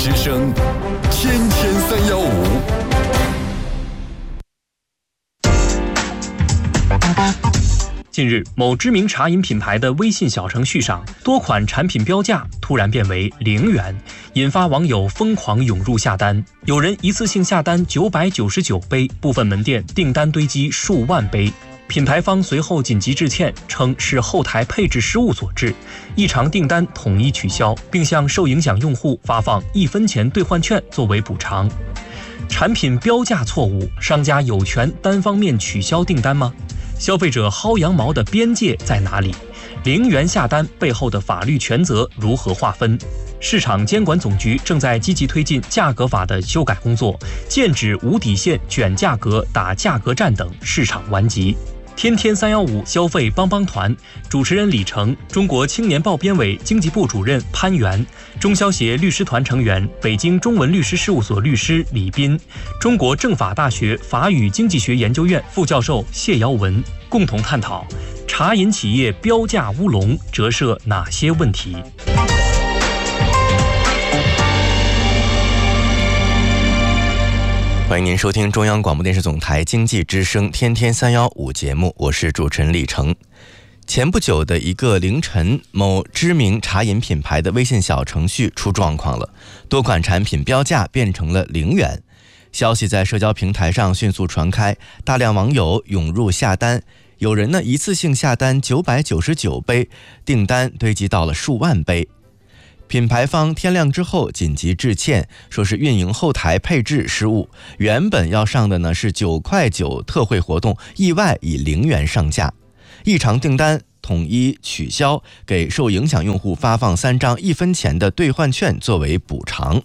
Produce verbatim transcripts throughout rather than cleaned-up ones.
之声，天天三幺五。 近日，某知名茶饮品牌的微信小程序上，多款产品标价突然变为零元，引发网友疯狂涌入下单。有人一次性下单九百九十九杯，部分门店订单堆积数万杯。品牌方随后紧急致歉，称是后台配置失误所致，异常订单统一取消，并向受影响用户发放一分钱兑换券作为补偿。产品标价错误，商家有权单方面取消订单吗？消费者薅羊毛的边界在哪里？零元下单背后的法律权责如何划分？市场监管总局正在积极推进价格法的修改工作，剑指无底线卷价格、打价格战等市场顽疾。天天三幺五消费帮帮团主持人李成，中国青年报编委经济部主任潘源，中消协律师团成员北京中文律师事务所律师李斌，中国政法大学法语经济学研究院副教授谢尧文，共同探讨茶饮企业标价乌龙折射哪些问题。 欢迎您收听中央广播电视总台经济之声天天三幺五节目，我是主持人李成。前不久的一个凌晨，某知名茶饮品牌的微信小程序出状况了，多款产品标价变成了零元。消息在社交平台上迅速传开，大量网友涌入下单，有人呢一次性下单九百九十九杯，订单堆积到了数万杯。品牌方天亮之后紧急致歉，说是运营后台配置失误，原本要上的呢是九块九特惠活动，意外以零元上架，异常订单统一取消，给受影响用户发放三张一分钱的兑换券作为补偿。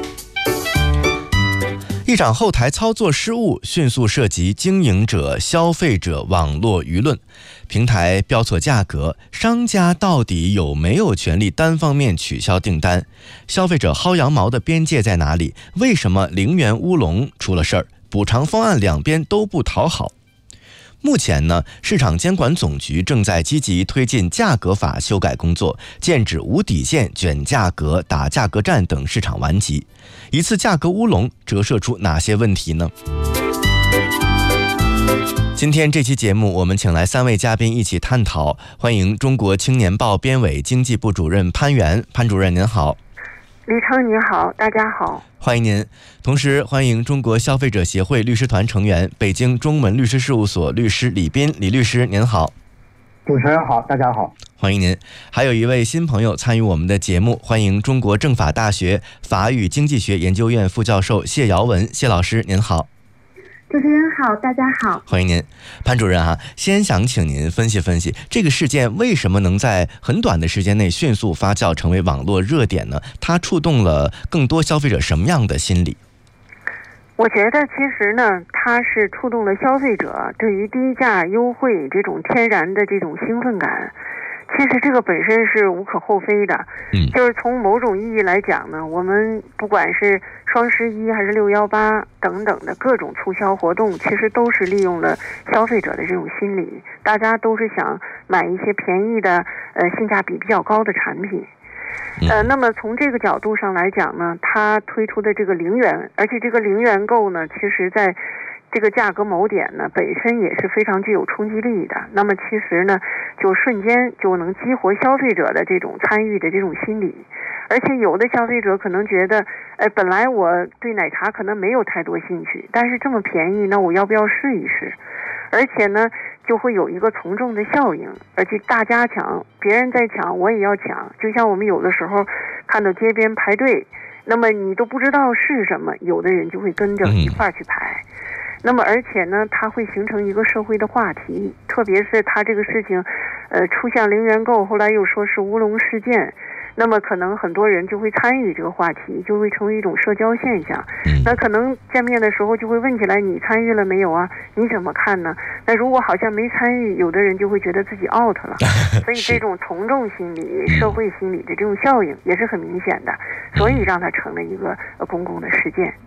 一场后台操作失误迅速涉及经营者、消费者、网络舆论。平台标错价格，商家到底有没有权利单方面取消订单？消费者薅羊毛的边界在哪里？为什么零元乌龙出了事儿？补偿方案两边都不讨好。目前呢，市场监管总局正在积极推进价格法修改工作，剑指无底线卷价格、打价格战等市场顽疾。一次价格乌龙折射出哪些问题呢？今天这期节目我们请来三位嘉宾一起探讨，欢迎中国青年报编委经济部主任潘源，潘主任您好。 李成您好，大家好， 欢迎您。同时欢迎中国消费者协会律师团成员北京中文律师事务所律师李斌，李律师您好。 主持人好，大家好， 欢迎您。还有一位新朋友参与我们的节目，欢迎中国政法大学法语经济学研究院副教授谢尧文，谢老师您好。 主持人好，大家好， 欢迎您。潘主任啊，先想请您分析分析这个事件为什么能在很短的时间内迅速发酵成为网络热点呢？它触动了更多消费者什么样的心理？ 我觉得其实呢，它是触动了消费者对于低价优惠这种天然的这种兴奋感。其实这个本身是无可厚非的， 嗯， 就是从某种意义来讲呢，我们不管是双十一还是六幺八等等的各种促销活动，其实都是利用了消费者的这种心理，大家都是想买一些便宜的呃性价比比较高的产品。呃，那么从这个角度上来讲呢，它推出的这个零元，而且这个零元购呢，其实在这个价格锚点呢本身也是非常具有冲击力的，那么其实呢就瞬间就能激活消费者的这种参与的这种心理。而且有的消费者可能觉得哎，本来我对奶茶可能没有太多兴趣，但是这么便宜，那我要不要试一试？而且呢就会有一个从众的效应，而且大家抢，别人在抢我也要抢。就像我们有的时候看到街边排队，那么你都不知道是什么，有的人就会跟着一块儿去排。那么而且呢它会形成一个社会的话题，特别是它这个事情呃，出现零元购，后来又说是乌龙事件，那么可能很多人就会参与这个话题，就会成为一种社交现象。那可能见面的时候就会问起来，你参与了没有啊？你怎么看呢？那如果好像没参与，有的人就会觉得自己 out 了。所以这种从众心理、社会心理的这种效应也是很明显的，所以让它成了一个公共的事件。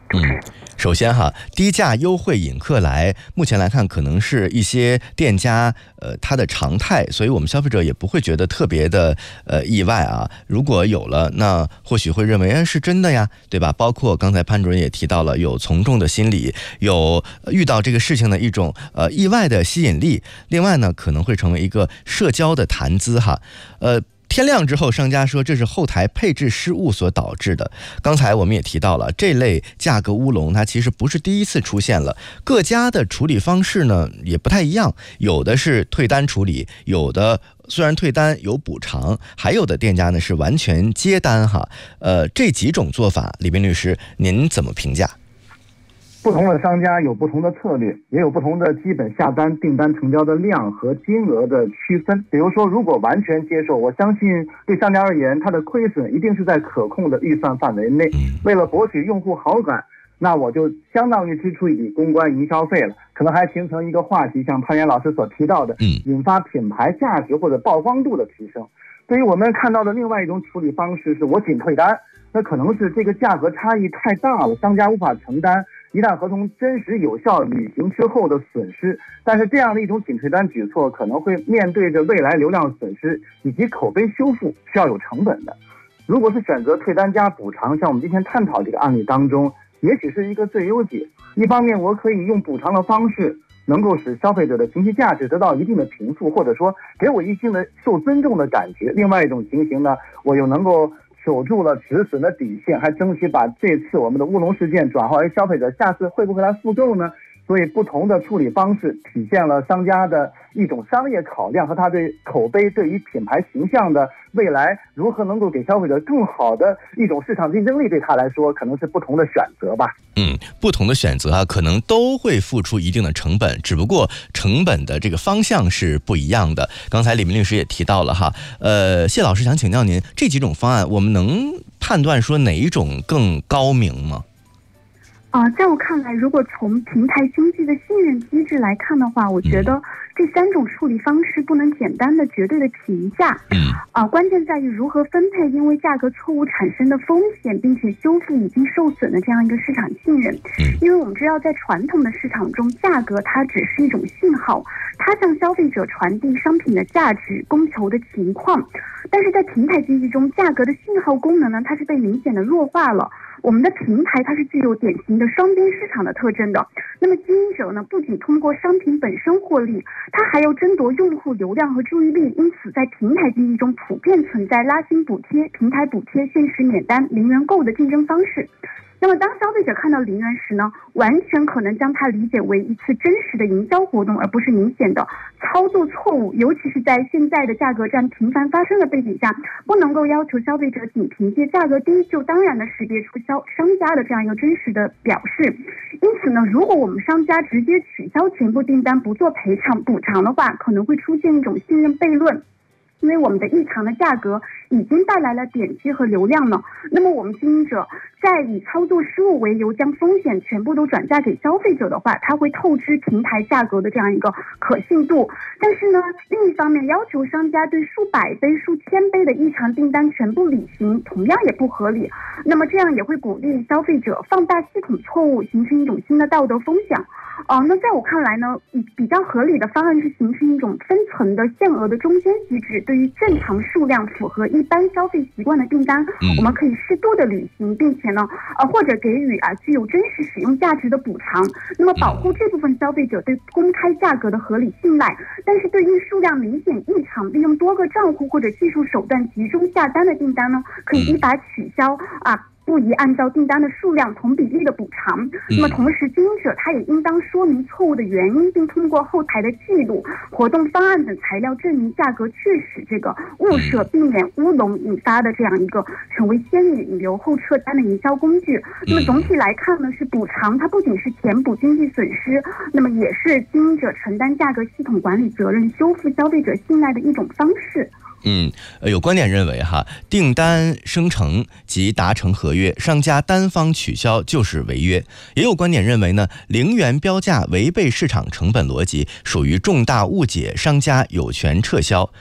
主持人。 嗯首先哈，低价优惠引客来，目前来看可能是一些店家呃它的常态，所以我们消费者也不会觉得特别的呃意外啊。如果有了，那或许会认为哎是真的呀，对吧？包括刚才潘主任也提到了，有从众的心理，有遇到这个事情的一种呃意外的吸引力。另外呢，可能会成为一个社交的谈资哈，呃。天亮之后，商家说这是后台配置失误所导致的。刚才我们也提到了，这类价格乌龙它其实不是第一次出现了，各家的处理方式呢也不太一样，有的是退单处理，有的虽然退单有补偿，还有的店家呢是完全接单哈。呃，这几种做法，李斌律师您怎么评价？ 不同的商家有不同的策略，也有不同的基本下单订单成交的量和金额的区分。比如说，如果完全接受，我相信对商家而言，它的亏损一定是在可控的预算范围内。为了博取用户好感，那我就相当于支出一笔公关营销费了，可能还形成一个话题，像潘源老师所提到的，引发品牌价值或者曝光度的提升。对于我们看到的另外一种处理方式，是我仅退单，那可能是这个价格差异太大了，商家无法承担一旦合同真实有效履行之后的损失。但是这样的一种仅退单举措，可能会面对着未来流量损失以及口碑修复是要有成本的。如果是选择退单加补偿，像我们今天探讨这个案例当中，也许是一个最优解。一方面我可以用补偿的方式能够使消费者的情绪价值得到一定的平复，或者说给我一定的受尊重的感觉。另外一种情形呢，我又能够守住了止损的底线，还争取把这次我们的乌龙事件转化为消费者下次会不会来复购呢？所以不同的处理方式体现了商家的一种商业考量和他对口碑、对于品牌形象的未来如何能够给消费者更好的一种市场竞争力，对他来说可能是不同的选择吧。 嗯，不同的选择啊，可能都会付出一定的成本，只不过成本的这个方向是不一样的。刚才李明律师也提到了哈，呃，谢老师想请教您，这几种方案我们能判断说哪一种更高明吗？ 啊、呃，在我看来，如果从平台经济的信任机制来看的话，我觉得这三种处理方式不能简单的绝对的评价。嗯，啊、呃，关键在于如何分配因为价格错误产生的风险，并且修复已经受损的这样一个市场信任。嗯，因为我们知道，在传统的市场中，价格它只是一种信号，它向消费者传递商品的价值、供求的情况。但是在平台经济中，价格的信号功能呢，它是被明显的弱化了。我们的平台它是具有典型的双边市场的特征的。那么经营者呢，不仅通过商品本身获利，它还要争夺用户流量和注意力。因此，在平台经济中普遍存在拉新补贴、平台补贴、限时免单、零元购的竞争方式。那么当消费者看到零元时呢，完全可能将它理解为一次真实的营销活动，而不是明显的操作错误。尤其是在现在的价格战频繁发生的背景下，不能够要求消费者仅凭借价格低就当然的识别出销商家的这样一个真实的表示。因此呢，如果我们商家直接取消全部订单，不做赔偿补偿的话，可能会出现一种信任悖论。因为我们的异常的价格已经带来了点击和流量了，那么我们经营者在以操作失误为由将风险全部都转嫁给消费者的话，他会透支平台价格的这样一个可信度。但是呢，另一方面要求商家对数百杯、数千杯的异常订单全部履行，同样也不合理。那么这样也会鼓励消费者放大系统错误，形成一种新的道德风险。哦、呃，那在我看来呢，比较合理的方案是形成一种分层的限额的中间机制。对于正常数量符合一般消费习惯的订单，嗯、我们可以适度的履行，并且呢，呃，或者给予啊具有真实使用价值的补偿。那么保护这部分消费者对公开价格的合理信赖。但是对于数量明显异常，利用多个账户或者技术手段集中下单的订单呢，可以依法取消啊。不宜按照订单的数量同比例的补偿。那么同时，经营者他也应当说明错误的原因，并通过后台的记录、活动方案等材料证明价格确实这个误设，避免乌龙引发的这样一个成为先引流后撤单的营销工具。那么总体来看呢，是补偿它不仅是填补经济损失，那么也是经营者承担价格系统管理责任、修复消费者信赖的一种方式。 嗯，有观点认为哈，订单生成及达成合约，商家单方取消就是违约。也有观点认为呢，零元标价违背市场成本逻辑，属于重大误解，商家有权撤销。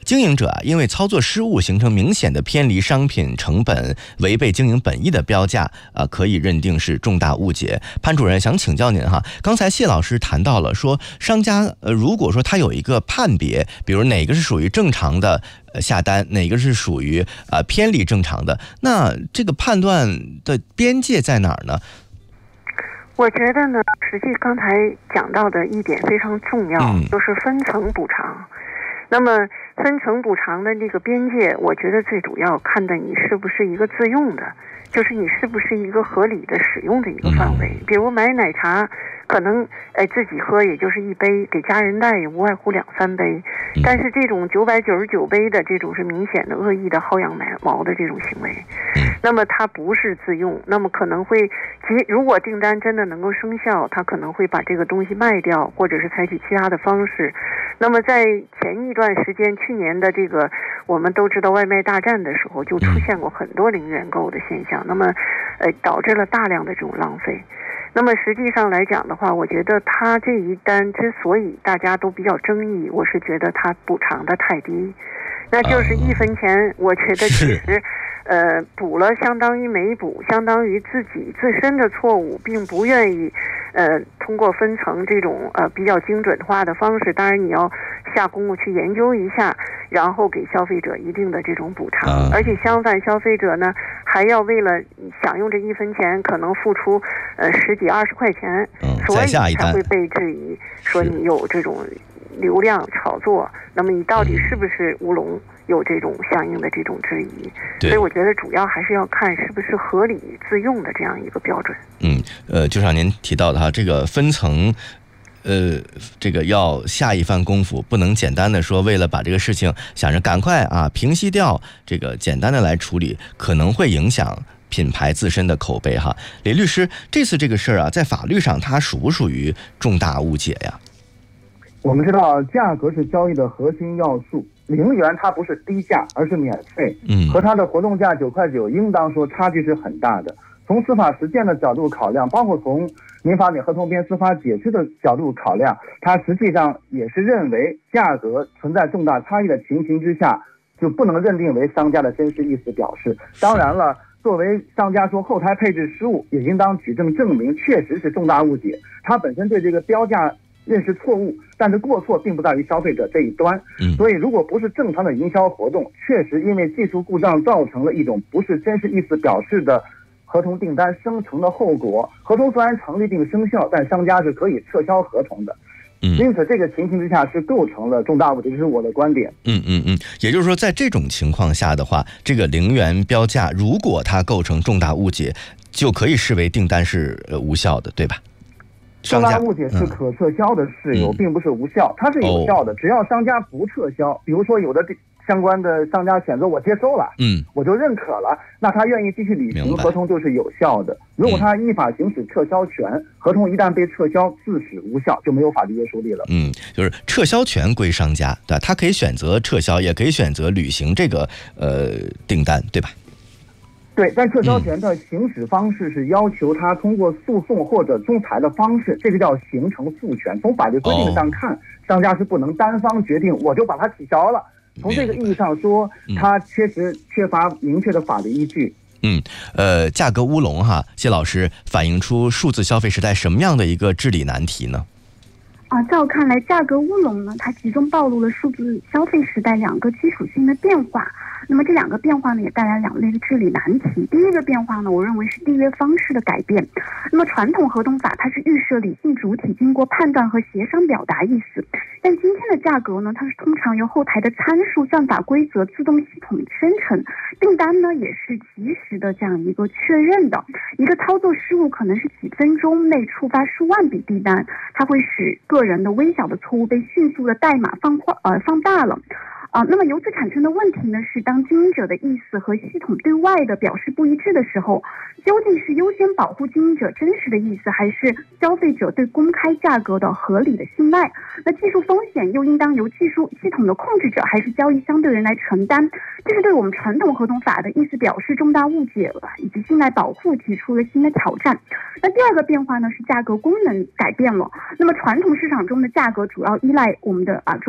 经营者啊，因为操作失误形成明显的偏离商品成本、违背经营本意的标价啊，可以认定是重大误解。潘主任想请教您哈，刚才谢老师谈到了说，商家呃如果说他有一个判别，比如哪个是属于正常的呃下单，哪个是属于呃偏离正常的，那这个判断的边界在哪儿呢？ 我觉得呢，实际刚才讲到的一点非常重要，嗯、就是分层补偿。那么分层补偿的这个边界，我觉得最主要看的你是不是一个自用的，就是你是不是一个合理的使用的一个范围。比如买奶茶，可能哎自己喝也就是一杯，给家人带也无外乎两三杯。但是这种九百九十九杯的这种是明显的恶意的薅羊毛的这种行为，那么它不是自用，那么可能会其如果订单真的能够生效，它可能会把这个东西卖掉，或者是采取其他的方式。那么在前一段时间，去年的这个我们都知道外卖大战的时候，就出现过很多零元购的现象，那么呃导致了大量的这种浪费。那么实际上来讲的话，我觉得他这一单之所以大家都比较争议，我是觉得他补偿的太低，那就是一分钱，我觉得其实呃补了相当于没补，相当于自己自身的错误，并不愿意呃通过分层这种呃比较精准化的方式，当然你要下功夫去研究一下，然后给消费者一定的这种补偿，啊、而且相反消费者呢还要为了享用这一分钱可能付出呃十几二十块钱，嗯、所以才会被质疑说你有这种流量炒作，那么你到底是不是乌龙，有这种相应的这种质疑。所以我觉得主要还是要看是不是合理自用的这样一个标准。 嗯，呃，就像您提到的哈，这个分层。呃，这个要下一番功夫，不能简单的说为了把这个事情想着赶快啊平息掉，这个简单的来处理，可能会影响品牌自身的口碑哈。李律师，这次这个事儿啊，在法律上它属不属于重大误解呀？ 我们知道价格是交易的核心要素，零元它不是低价，而是免费，嗯，和它的活动价九块九，应当说差距是很大的。从司法实践的角度考量，包括从民法典合同编司法解释的角度考量，它实际上也是认为价格存在重大差异的情形之下，就不能认定为商家的真实意思表示。当然了，作为商家说后台配置失误，也应当举证证明确实是重大误解，它本身对这个标价认识错误，但是过错并不在于消费者这一端。所以如果不是正常的营销活动，确实因为技术故障造成了一种不是真实意思表示的合同订单生成的后果，合同虽然成立并生效，但商家是可以撤销合同的。因此这个情形之下是构成了重大误解，这是我的观点。 嗯嗯嗯，也就是说在这种情况下的话，这个零元标价如果它构成重大误解，就可以视为订单是无效的，对吧？ 重大误解是可撤销的事由，嗯、并不是无效，它是有效的。只要商家不撤销，比如说有的相关的商家选择我接收了，嗯，我就认可了，那他愿意继续履行合同就是有效的。如果他依法行使撤销权，嗯、合同一旦被撤销，自始无效，就没有法律约束力了。 嗯，就是撤销权归商家，对吧？他可以选择撤销，也可以选择履行这个呃订单，对吧？ 对，但撤销权的行使方式是要求他通过诉讼或者仲裁的方式，这个叫形成诉权。从法律规定上看，哦、商家是不能单方决定我就把它取消了。从这个意义上说，它确实缺乏明确的法律依据。 嗯，呃，价格乌龙哈，谢老师反映出数字消费时代什么样的一个治理难题呢？ 啊，在我看来，价格乌龙呢，它集中暴露了数字消费时代两个基础性的变化。那么这两个变化呢，也带来两类的治理难题。第一个变化呢，我认为是缔约方式的改变。那么传统合同法它是预设理性主体经过判断和协商表达意思，但今天的价格呢，它是通常由后台的参数、算法规则自动系统生成，订单呢也是及时的这样一个确认的。一个操作失误可能是几分钟内触发数万笔订单，它会使个人的微小的错误被迅速的代码放化呃放大了。啊，那么由此产生的问题呢，是当经营者的意思和系统对外的表示不一致的时候，究竟是优先保护经营者真实的意思，还是消费者对公开价格的合理的信赖？那技术风险又应当由技术系统的控制者还是交易相对人来承担？这是对我们传统合同法的意思表示重大误解以及信赖保护提出了新的挑战。那第二个变化呢，是价格功能改变了。那么传统市场中的价格主要依赖我们的啊，主要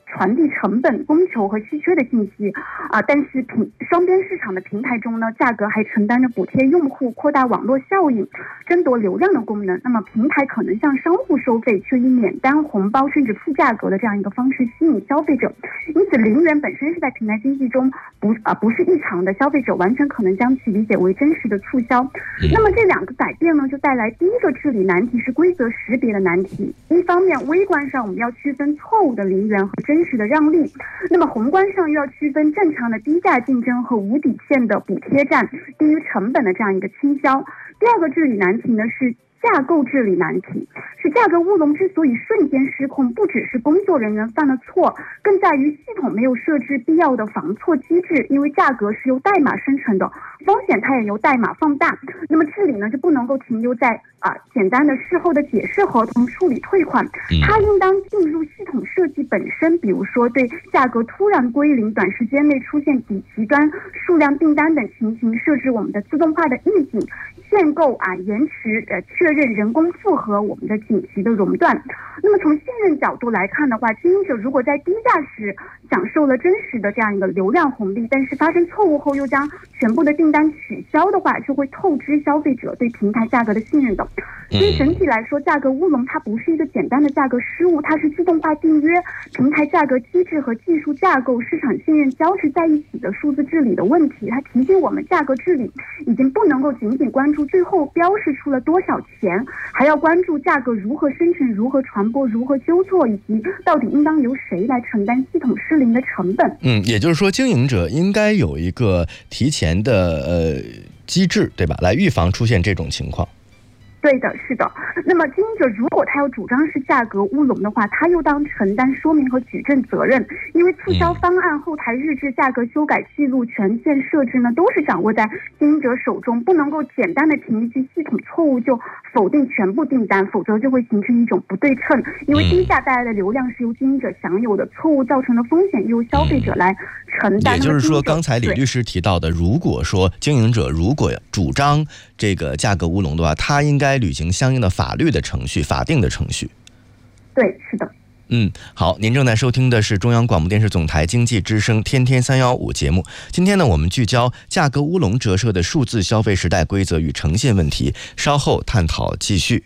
传递成本、供求和稀缺的信息啊，但是平双边市场的平台中呢，价格还承担着补贴用户、扩大网络效应、争夺流量的功能。那么平台可能向商户收费，却以免单、红包甚至负价格的这样一个方式吸引消费者。因此，零元本身是在平台经济中不啊不是异常的，消费者完全可能将其理解为真实的促销。那么这两个改变呢，就带来第一个治理难题是规则识别的难题。一方面，微观上我们要区分错误的零元和真实的让利，那么宏观上又要区分正常的低价竞争和无底线的补贴战、低于成本的这样一个倾销。第二个治理难题呢是架构治理难题，是价格乌龙之所以瞬间失控，不只是工作人员犯了错，更在于系统没有设置必要的防错机制。因为价格是由代码生成的，风险它也由代码放大。那么治理呢，就不能够停留在啊简单的事后的解释合同、处理退款，它应当进入系统设计本身。比如说，对价格突然归零、短时间内出现极极端数量订单等情形，设置我们的自动化的预警。限购啊，延迟呃确认人工复核我们的紧急的熔断。那么从信任角度来看的话，经营者如果在低价时享受了真实的这样一个流量红利，但是发生错误后又将全部的订单取消的话，就会透支消费者对平台价格的信任的。所以整体来说，价格乌龙它不是一个简单的价格失误，它是自动化订约、平台价格机制和技术架构、市场信任交织在一起的数字治理的问题。它提醒我们，价格治理已经不能够仅仅关注最后标示出了多少钱，还要关注价格如何生成、如何传播、如何纠错，以及到底应当由谁来承担系统失灵的成本。 嗯，也就是说，经营者应该有一个提前的呃机制，对吧？来预防出现这种情况。 对的，是的。那么经营者如果他要主张是价格乌龙的话，他又当承担说明和举证责任，因为促销方案、后台日志、价格修改记录、权限设置呢，都是掌握在经营者手中，不能够简单的凭一句系统错误就否定全部订单，否则就会形成一种不对称。因为低价带来的流量是由经营者享有的，错误造成的风险由消费者来承担。 也就是说，刚才李律师提到的，如果说经营者如果主张这个价格乌龙的话，他应该履行相应的法律的程序、法定的程序。 对，是的。 嗯，好，您正在收听的是中央广播电视总台经济之声天天三幺五节目。今天呢，我们聚焦价格乌龙折射的数字消费时代规则与呈现问题，稍后探讨继续。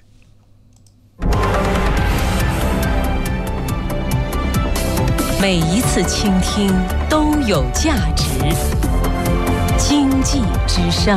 每一次倾听都有价值。经济之声。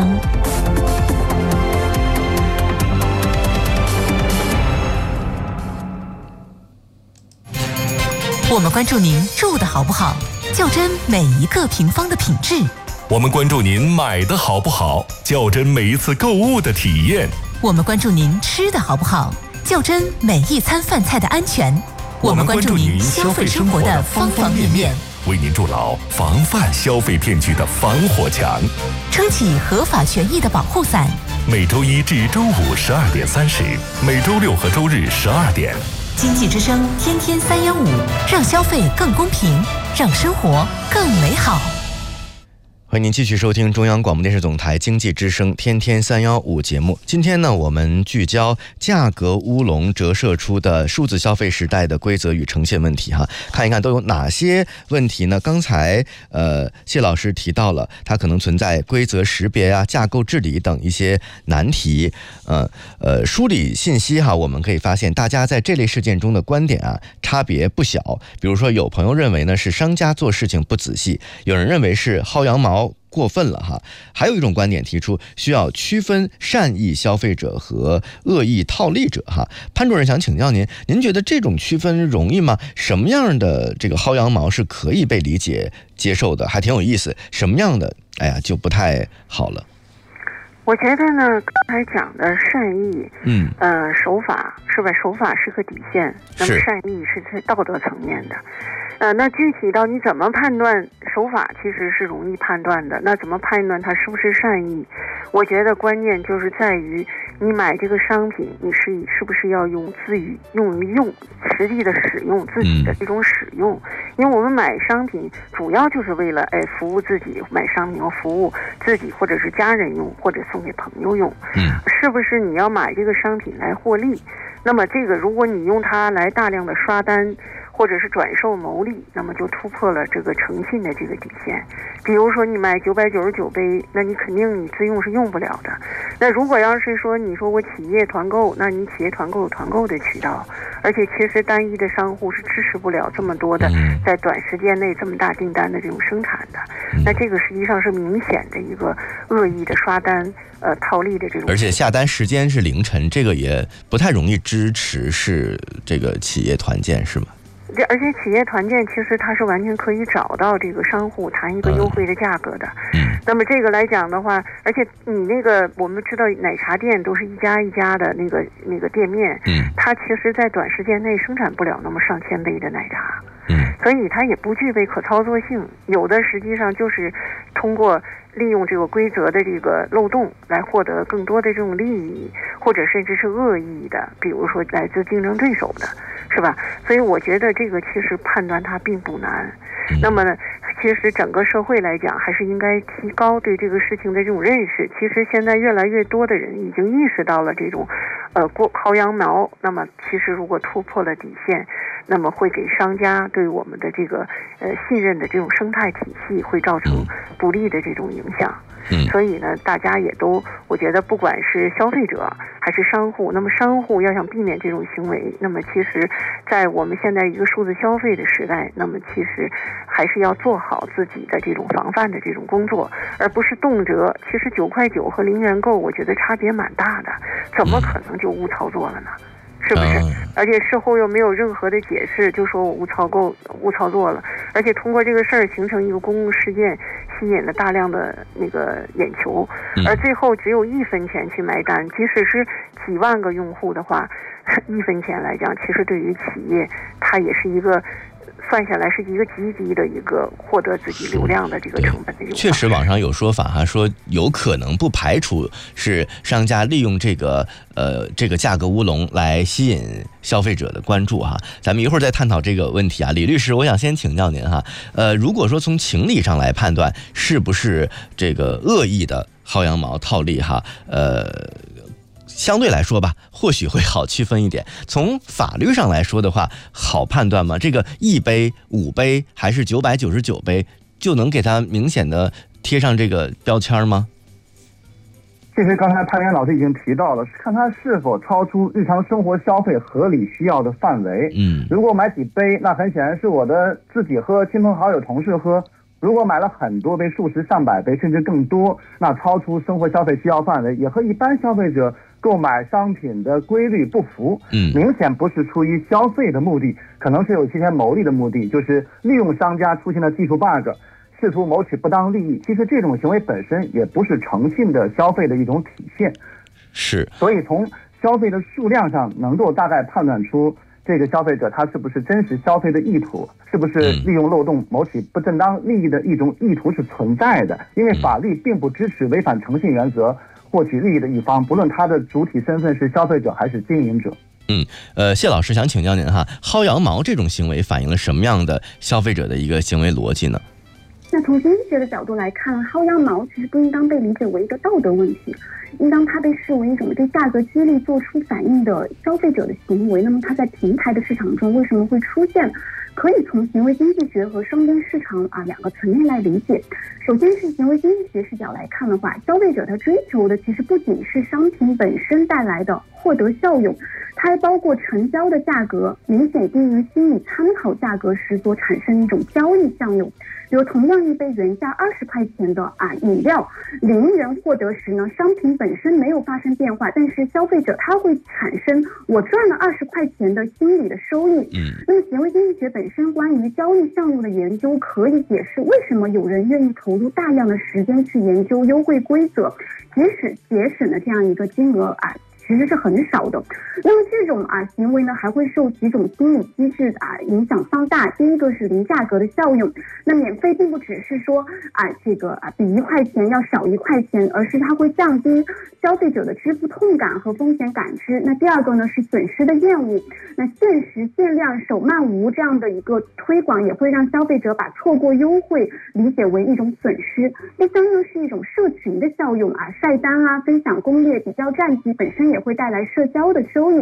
我们关注您住的好不好，较真每一个平方的品质。 我们关注您买的好不好，较真每一次购物的体验。 我们关注您吃的好不好，较真每一餐饭菜的安全。我们关注您消费生活的方方面面， 为您筑牢防范消费骗局的防火墙， 撑起合法权益的保护伞。 每周一至周五十二点三十，每周六和周日十二点。 经济之声天天三幺五，让消费更公平，让生活更美好。 欢迎您继续收听中央广播电视总台经济之声天天三幺五节目。今天呢，我们聚焦价格乌龙折射出的数字消费时代的规则与呈现问题哈，看一看都有哪些问题呢？刚才呃谢老师提到了，它可能存在规则识别啊、架构治理等一些难题。呃呃，梳理信息哈，我们可以发现大家在这类事件中的观点啊差别不小。比如说，有朋友认为呢是商家做事情不仔细，有人认为是薅羊毛过分了哈，还有一种观点提出需要区分善意消费者和恶意套利者哈。潘主任想请教您，您觉得这种区分容易吗？什么样的这个薅羊毛是可以被理解接受的，还挺有意思，什么样的哎呀就不太好了？ 我觉得呢，刚才讲的善意，嗯，呃，守法是吧？守法是个底线，那么善意是在道德层面的。呃，那具体到你怎么判断守法，其实是容易判断的。那怎么判断它是不是善意？我觉得关键就是在于你买这个商品，你是是不是要用自于用于用实际的使用自己的这种使用？因为我们买商品主要就是为了哎服务自己，买商品要服务自己或者是家人用，或者送给朋友用。嗯，是不是你要买这个商品来获利？那么这个如果你用它来大量的刷单， 或者是转售牟利，那么就突破了这个诚信的这个底线。比如说你买九百九十九杯，那你肯定你自用是用不了的。那如果要是说你说我企业团购，那你企业团购有团购的渠道，而且其实单一的商户是支持不了这么多的在短时间内这么大订单的这种生产的。那这个实际上是明显的一个恶意的刷单呃套利的这种， 而且下单时间是凌晨，这个也不太容易支持是这个企业团建是吗？ 而且企业团建其实它是完全可以找到这个商户谈一个优惠的价格的。嗯，那么这个来讲的话，而且你那个我们知道奶茶店都是一家一家的那个那个店面，嗯，它其实在短时间内生产不了那么上千杯的奶茶，嗯，所以它也不具备可操作性，有的实际上就是通过利用这个规则的这个漏洞来获得更多的这种利益，或者甚至是恶意的，比如说来自竞争对手的，是吧？所以我觉得这个其实判断它并不难。那么呢，其实整个社会来讲，还是应该提高对这个事情的这种认识。其实现在越来越多的人已经意识到了这种，呃，过薅羊毛。那么其实如果突破了底线，那么会给商家对我们的这个呃信任的这种生态体系会造成不利的这种影响。嗯，所以呢，大家也都，我觉得不管是消费者还是商户，那么商户要想避免这种行为，那么其实，在我们现在一个数字消费的时代，那么其实还是要做好自己的这种防范的这种工作，而不是动辄，其实九块九和零元购，我觉得差别蛮大的，怎么可能就误操作了呢？是不是？而且事后又没有任何的解释，就说我误操购、误操作了，而且通过这个事儿形成一个公共事件，吸引了大量的那个眼球，而最后只有一分钱去买单，即使是几万个用户的话，一分钱来讲，其实对于企业，它也是一个。算下来是一个极低的一个获得自己流量的这个成本的一个。 确实，网上有说法哈，说有可能不排除是商家利用这个呃这个价格乌龙来吸引消费者的关注哈。咱们一会儿再探讨这个问题啊，李律师，我想先请教您哈，呃，如果说从情理上来判断是不是这个恶意的薅羊毛套利哈，呃。相对来说吧，或许会好区分一点。从法律上来说的话，好判断吗？这个一杯、五杯还是九百九十九杯，就能给它明显的贴上这个标签吗？ 其实刚才潘源老师已经提到了，看它是否超出日常生活消费合理需要的范围。嗯，如果买几杯，那很显然是我的自己喝，亲朋好友、同事喝。如果买了很多杯，数十上百杯甚至更多，那超出生活消费需要范围，也和一般消费者购买商品的规律不符。嗯，明显不是出于消费的目的，可能是有其他牟利的目的，就是利用商家出现的技术 bug， 试图谋取不当利益。其实这种行为本身也不是诚信的消费的一种体现。 是， 所以从消费的数量上能够大概判断出这个消费者他是不是真实消费的意图，是不是利用漏洞谋取不正当利益的一种意图是存在的。因为法律并不支持违反诚信原则获取利益的一方，不论他的主体身份是消费者还是经营者。 嗯，呃，谢老师想请教您哈，薅羊毛这种行为反映了什么样的消费者的一个行为逻辑呢？ 那从经济学的角度来看，薅羊毛其实不应当被理解为一个道德问题，应当它被视为一种对价格激励做出反应的消费者的行为。那么它在平台的市场中为什么会出现？可以从行为经济学和双边市场啊两个层面来理解。首先是行为经济学视角来看的话，消费者他追求的其实不仅是商品本身带来的获得效用，它还包括成交的价格明显低于心理参考价格时所产生一种交易效用。比如同样一杯原价二十块钱的啊饮料，零元获得时呢，商品本身没有发生变化，但是消费者他会产生我赚了二十块钱的心理的收益。嗯，那么行为经济学本身关于交易项目的研究可以解释为什么有人愿意投入大量的时间去研究优惠规则，即使节省了这样一个金额啊。其实是很少的。那么这种啊行为呢，还会受几种心理机制啊影响放大。第一个是零价格的效用，那免费并不只是说啊这个啊比一块钱要少一块钱，而是它会降低消费者的支付痛感和风险感知。那第二个呢是损失的厌恶，那限时限量手慢无这样的一个推广，也会让消费者把错过优惠理解为一种损失。第三呢是一种社群的效用啊，晒单啊、分享攻略、比较战绩本身也会带来社交的收益。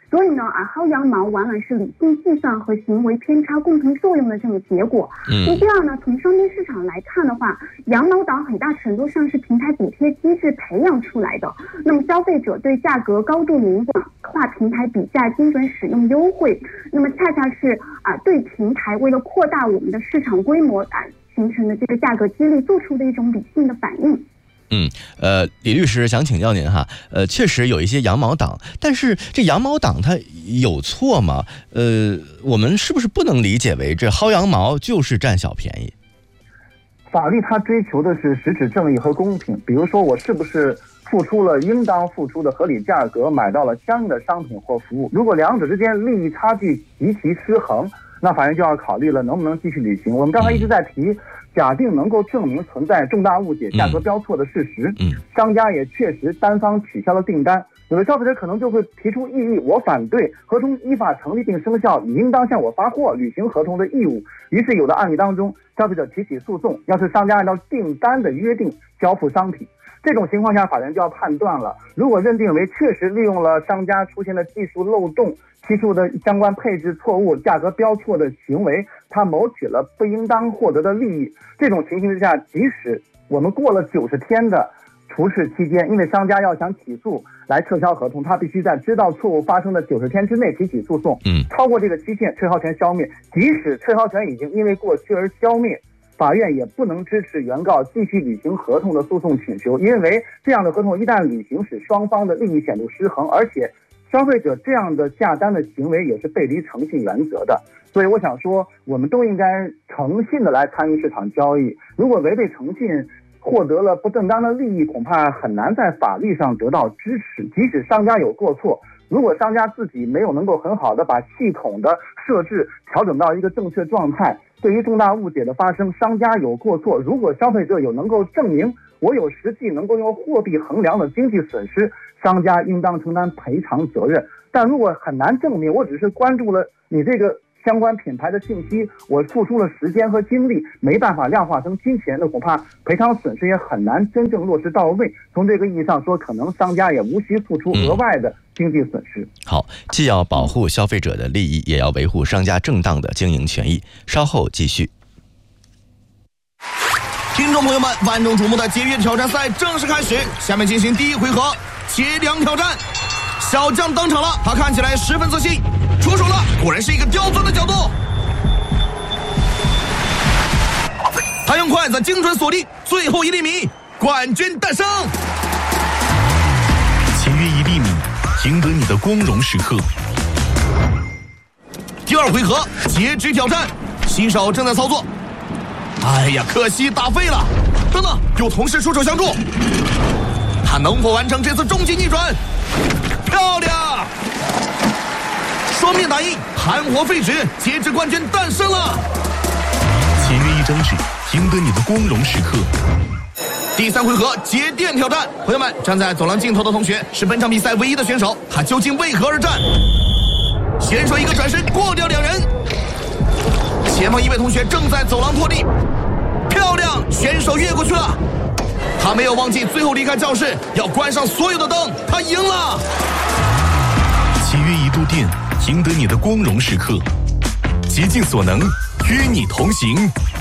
所以呢啊，薅羊毛往往是理性计算和行为偏差共同作用的这种结果。嗯，那第二呢，从商品市场来看的话，羊毛党很大程度上是平台补贴机制培养出来的。那么消费者对价格高度敏感，跨平台比价、精准使用优惠，那么恰恰是啊对平台为了扩大我们的市场规模啊形成的这个价格激励做出的一种理性的反应。 嗯，呃，李律师想请教您哈，呃，确实有一些羊毛党，但是这羊毛党它有错吗？呃，我们是不是不能理解为这薅羊毛就是占小便宜？ 法律它追求的是实质正义和公平，比如说我是不是付出了应当付出的合理价格，买到了相应的商品或服务，如果两者之间利益差距极其失衡，那法院就要考虑了能不能继续履行。我们刚才一直在提，假定能够证明存在重大误解、价格标错的事实，嗯，商家也确实单方取消了订单，有的消费者可能就会提出异议，我反对，合同依法成立并生效，你应当向我发货，履行合同的义务。于是有的案例当中，消费者提起诉讼，要是商家按照订单的约定交付商品，这种情况下法院就要判断了，如果认定为确实利用了商家出现的技术漏洞、提出的相关配置错误、价格标错的行为，他谋取了不应当获得的利益。这种情形之下，即使我们过了九十天的除斥期间，因为商家要想起诉来撤销合同，他必须在知道错误发生的九十天之内提起诉讼。嗯，超过这个期限，撤销权消灭。即使撤销权已经因为过期而消灭，法院也不能支持原告继续履行合同的诉讼请求，因为这样的合同一旦履行，使双方的利益显著失衡，而且消费者这样的下单的行为也是背离诚信原则的。所以我想说，我们都应该诚信的来参与市场交易，如果违背诚信获得了不正当的利益，恐怕很难在法律上得到支持。即使商家有过错，如果商家自己没有能够很好的把系统的设置调整到一个正确状态，对于重大误解的发生，商家有过错，如果消费者有能够证明我有实际能够用货币衡量的经济损失，商家应当承担赔偿责任。但如果很难证明，我只是关注了你这个相关品牌的信息，我付出了时间和精力，没办法量化成金钱，那恐怕赔偿损失也很难真正落实到位。从这个意义上说，可能商家也无需付出额外的经济损失。 嗯、好，既要保护消费者的利益，也要维护商家正当的经营权益。稍后继续。 听众朋友们，万众瞩目的节约挑战赛正式开始，下面进行第一回合节粮挑战。小将登场了，他看起来十分自信，出手了，果然是一个刁钻的角度。他用筷子精准锁定最后一粒米，冠军诞生。 节约一粒米，赢得你的光荣时刻。 第二回合截止挑战，新手正在操作。哎呀，可惜打废了。等等，有同事出手相助，他能否完成这次终极逆转？漂亮！双面打印，含活废纸，截止冠军诞生了。 节约一张纸，赢得你的光荣时刻。 第三回合节电挑战，朋友们，站在走廊尽头的同学是本场比赛唯一的选手，他究竟为何而战？选手一个转身过掉两人，前方一位同学正在走廊拖地，漂亮，选手越过去了。他没有忘记最后离开教室要关上所有的灯，他赢了。 节约一度电，赢得你的光荣时刻。竭尽所能，与你同行。